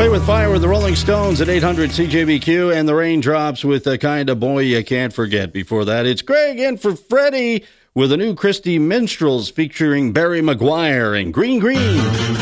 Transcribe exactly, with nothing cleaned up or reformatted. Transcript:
Play with Fire with the Rolling Stones at eight hundred C J B Q, and the Raindrops with the Kind of Boy You Can't Forget. Before that, it's Greg in for Freddie with a new Christy Minstrels featuring Barry Maguire and Green Green.